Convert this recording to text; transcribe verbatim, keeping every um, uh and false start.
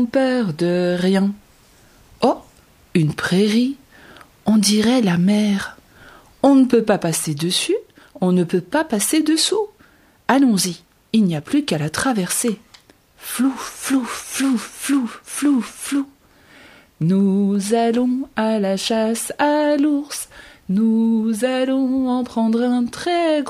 peur de rien. Oh, une prairie, on dirait la mer. On ne peut pas passer dessus, on ne peut pas passer dessous. Allons-y, il n'y a plus qu'à la traverser. Flou, flou, flou, flou, flou, flou. Nous allons à la chasse à l'ours, nous allons en prendre un très